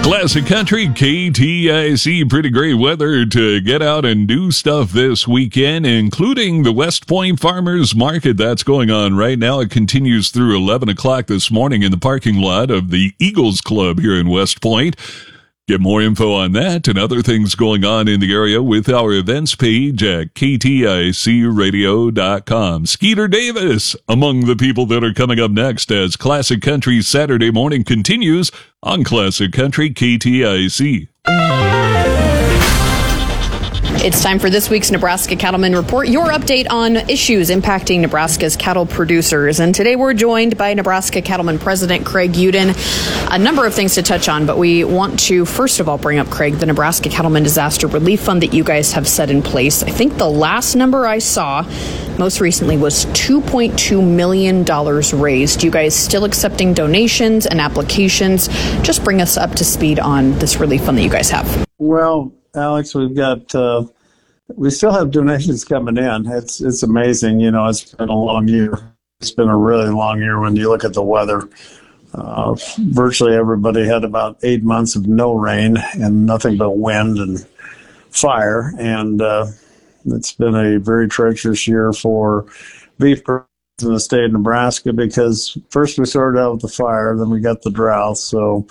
Classic Country, KTIC. Pretty great weather to get out and do stuff this weekend, including the West Point Farmers Market. That's going on right now. It continues through 11 o'clock this morning in the parking lot of the Eagles Club here in West Point. Get more info on that and other things going on in the area with our events page at kticradio.com. Skeeter Davis among the people that are coming up next as Classic Country Saturday morning continues on Classic Country KTIC. It's time for this week's Nebraska Cattleman Report, your update on issues impacting Nebraska's cattle producers. And today we're joined by Nebraska Cattleman President Craig Uden. A number of things to touch on, but we want to first of all bring up, Craig, the Nebraska Cattleman Disaster Relief Fund that you guys have set in place. I think the last number I saw most recently was $2.2 million raised. You guys still accepting donations and applications? Just bring us up to speed on this relief fund that you guys have. Well, Alex, we've got, we still have donations coming in. It's amazing. You know, it's been a long year. It's been a really long year when you look at the weather. Virtually everybody had about 8 months of no rain and nothing but wind and fire. And it's been a very treacherous year for beef producers in the state of Nebraska because first we started out with the fire, then we got the drought. So,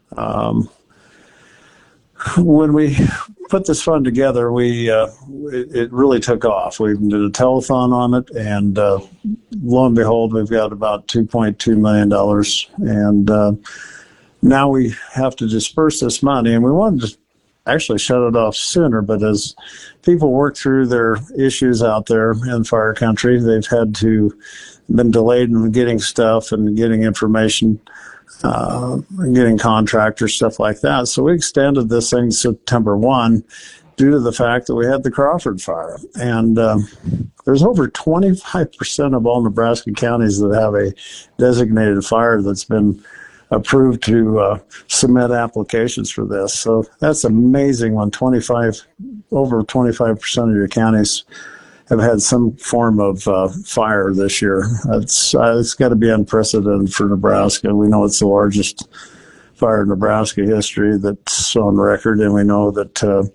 when we put this fund together, it really took off. We did a telethon on it, and lo and behold, we've got about $2.2 million. And now we have to disperse this money, and we wanted to actually shut it off sooner. But as people work through their issues out there in fire country, they've been delayed in getting stuff and getting information. Getting contractors, stuff like that. So we extended this thing September 1 due to the fact that we had the Crawford fire. And there's over 25% of all Nebraska counties that have a designated fire that's been approved to submit applications for this. So that's amazing when over 25% of your counties have had some form of fire this year. It's got to be unprecedented for Nebraska. We know it's the largest fire in Nebraska history that's on record, and we know that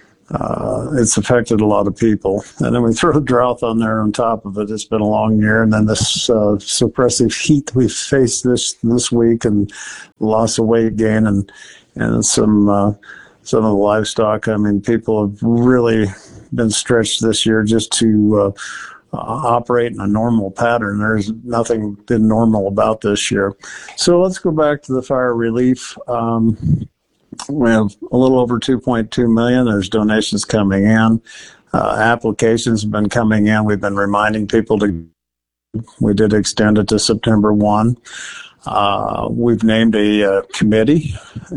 it's affected a lot of people. And then we throw a drought on there on top of it. It's been a long year, and then this suppressive heat we've faced this week, and loss of weight gain, and some of the livestock. I mean, people have really been stretched this year just to operate in a normal pattern. There's nothing been normal about this year. So let's go back to the fire relief. We have a little over $2.2 million. There's donations coming in. Applications have been coming in. We've been reminding people we did extend it to September 1. We've named a committee,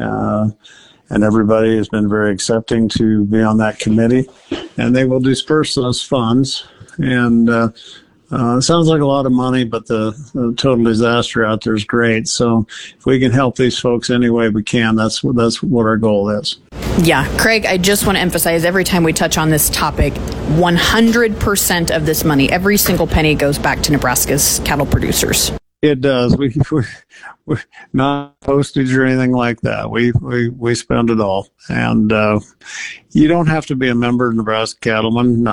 and everybody has been very accepting to be on that committee, and they will disperse those funds. And it sounds like a lot of money, but the total disaster out there is great. So if we can help these folks any way we can, that's what our goal is. Yeah, Craig, I just want to emphasize every time we touch on this topic, 100% of this money, every single penny goes back to Nebraska's cattle producers. It does. We're not postage or anything like that. We spend it all. And you don't have to be a member of Nebraska Cattlemen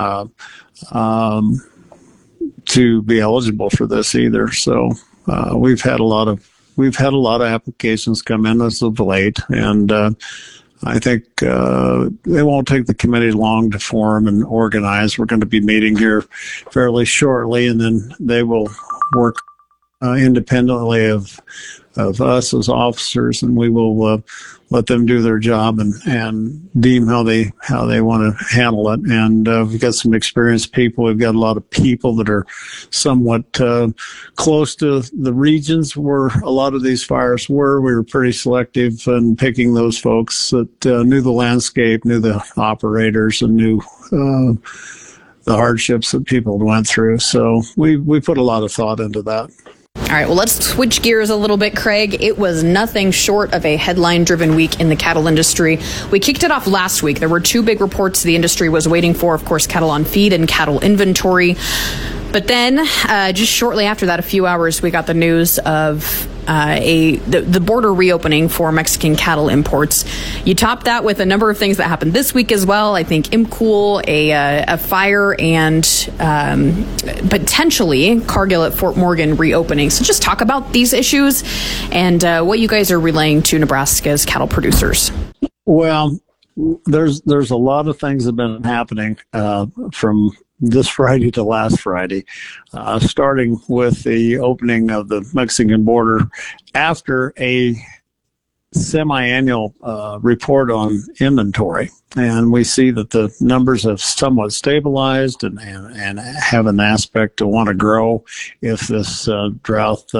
to be eligible for this either. So we've had a lot of applications come in as of late, and I think it won't take the committee long to form and organize. We're going to be meeting here fairly shortly, and then they will work independently of us as officers, and we will let them do their job and deem how they want to handle it. And we've got some experienced people. We've got a lot of people that are somewhat close to the regions where a lot of these fires were. We were pretty selective in picking those folks that knew the landscape, knew the operators, and knew the hardships that people went through. So we put a lot of thought into that. All right, well, let's switch gears a little bit, Craig. It was nothing short of a headline-driven week in the cattle industry. We kicked it off last week. There were two big reports the industry was waiting for, of course, cattle on feed and cattle inventory. But then, just shortly after that, a few hours, we got the news of the border reopening for Mexican cattle imports. You top that with a number of things that happened this week as well. I think IMCOOL, a fire, and potentially Cargill at Fort Morgan reopening. So just talk about these issues and what you guys are relaying to Nebraska's cattle producers. Well, there's a lot of things that have been happening from this Friday to last Friday, starting with the opening of the Mexican border after a semi-annual report on inventory. And we see that the numbers have somewhat stabilized and have an aspect to want to grow if this drought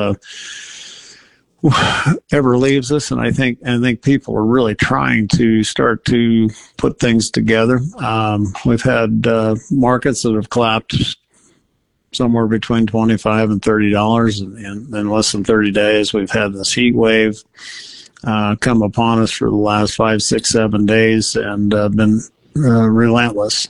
ever leaves us. And I think people are really trying to start to put things together. We've had markets that have collapsed somewhere between $25 and $30 in less than 30 days. We've had this heat wave come upon us for the last 5, 6, 7 days and been relentless.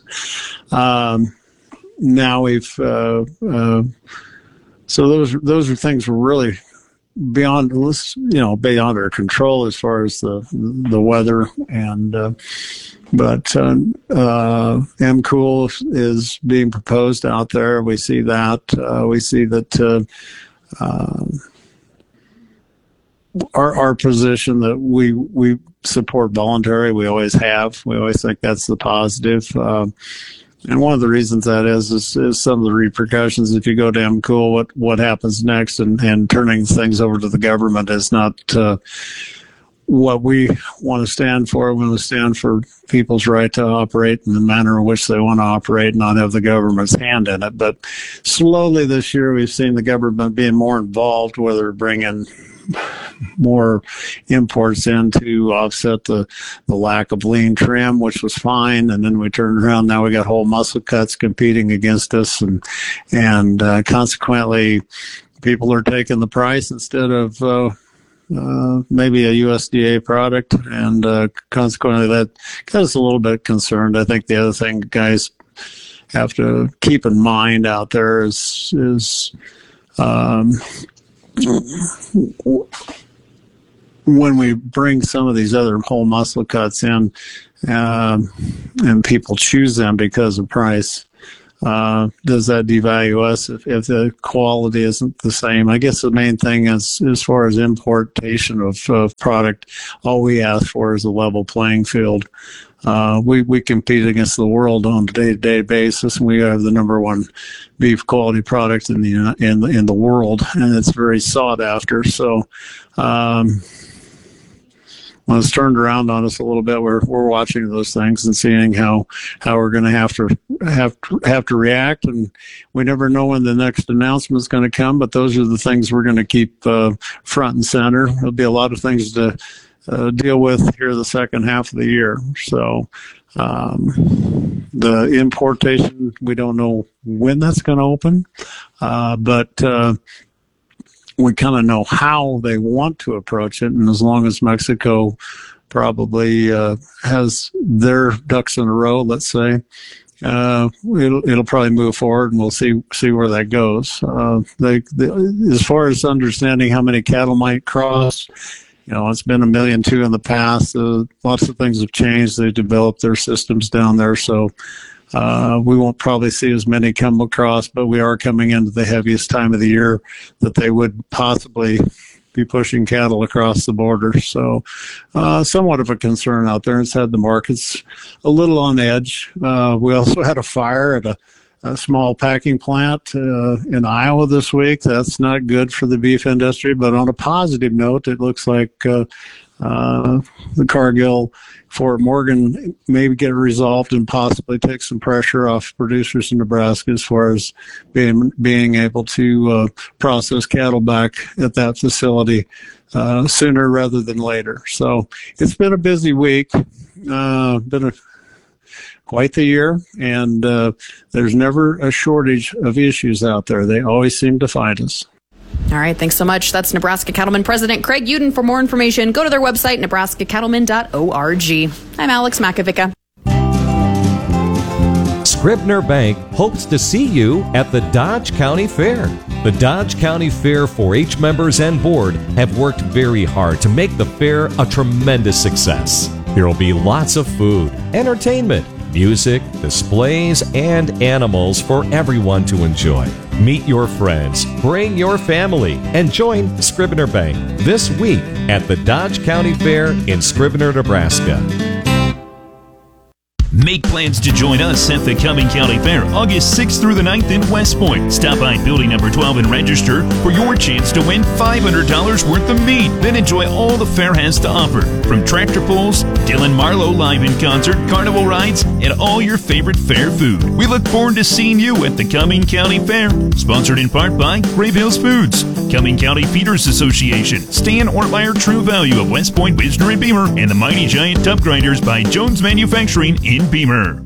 Now we've so those are things we're really beyond our control as far as the weather, and but IMCOOL is being proposed out there. We see that our position that we support voluntary. We always have. We always think that's the positive. And one of the reasons that is some of the repercussions. If you go to IMCOOL, what happens next, and turning things over to the government is not what we want to stand for. We want to stand for people's right to operate in the manner in which they want to operate, not have the government's hand in it. But slowly this year, we've seen the government being more involved, whether bringing more imports in to offset the lack of lean trim, which was fine. And then we turned around. Now we got whole muscle cuts competing against us. And consequently, people are taking the price instead of maybe a USDA product. And consequently, that got us a little bit concerned. I think the other thing guys have to keep in mind out there is when we bring some of these other whole muscle cuts in, and people choose them because of price, does that devalue us if the quality isn't the same? I guess the main thing is, as far as importation of product, all we ask for is a level playing field. We compete against the world on a day-to-day basis, and we have the number one beef quality product in the world, and it's very sought after. So, when it's turned around on us a little bit, we're watching those things and seeing how we're going to have to react. And we never know when the next announcement is going to come, but those are the things we're going to keep front and center. There'll be a lot of things to deal with here the second half of the year. So the importation, we don't know when that's going to open, but we kind of know how they want to approach it. And as long as Mexico probably has their ducks in a row, let's say, it'll probably move forward, and we'll see where that goes. As far as understanding how many cattle might cross, it's been 1.2 million in the past. Lots of things have changed. They've developed their systems down there, so we won't probably see as many come across, but we are coming into the heaviest time of the year that they would possibly be pushing cattle across the border. So somewhat of a concern out there. It's had the markets a little on edge. We also had a fire at a small packing plant in Iowa this week. That's not good for the beef industry, but on a positive note, it looks like the Cargill Fort Morgan maybe get resolved and possibly take some pressure off producers in Nebraska as far as being able to process cattle back at that facility sooner rather than later. So it's been a busy week, quite the year, and there's never a shortage of issues out there. They always seem to find us. All right, thanks so much. That's Nebraska Cattlemen President Craig Uden. For more information, go to their website, nebraskacattlemen.org. I'm Alex Makovica. Scribner Bank hopes to see you at the Dodge County Fair. The Dodge County Fair 4-H members and board have worked very hard to make the fair a tremendous success. There will be lots of food, entertainment, music, displays, and animals for everyone to enjoy. Meet your friends, bring your family, and join Scrivener Bank this week at the Dodge County Fair in Scrivener, Nebraska. Make plans to join us at the Cumming County Fair August 6th through the 9th in West Point. Stop by building number 12 and register for your chance to win $500 worth of meat. Then enjoy all the fair has to offer, from tractor pulls, Dylan Marlowe live in concert, carnival rides, and all your favorite fair food. We look forward to seeing you at the Cumming County Fair. Sponsored in part by Brave Hills Foods, Cumming County Feeders Association, Stan Ortmeyer True Value of West Point, Wisner, and Beamer, and the Mighty Giant Tub Grinders by Jones Manufacturing in Beamer.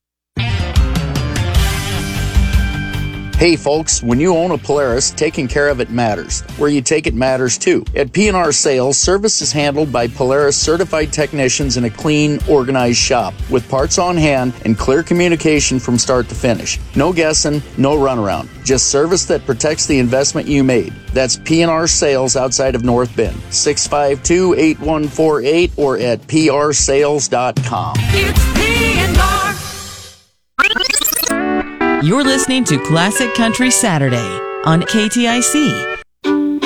Hey folks, when you own a Polaris, taking care of it matters. Where you take it matters too. At P&R Sales, service is handled by Polaris certified technicians in a clean, organized shop with parts on hand and clear communication from start to finish. No guessing, no runaround. Just service that protects the investment you made. That's P&R Sales outside of North Bend. 652-8148 or at prsales.com. It's P&R. You're listening to Classic Country Saturday on KTIC